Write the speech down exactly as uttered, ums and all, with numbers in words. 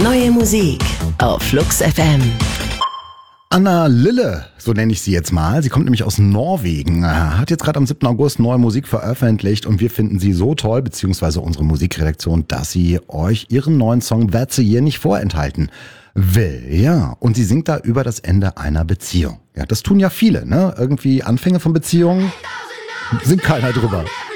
Neue Musik auf Flux F M. Anna Lille, so nenne ich sie jetzt mal. Sie kommt nämlich aus Norwegen, hat jetzt gerade am siebten August neue Musik veröffentlicht und wir finden sie so toll, beziehungsweise unsere Musikredaktion, dass sie euch ihren neuen Song That's a Year nicht vorenthalten will. Ja, und sie singt da über das Ende einer Beziehung. Ja, das tun ja viele, ne? Irgendwie Anfänge von Beziehungen, singt keiner drüber.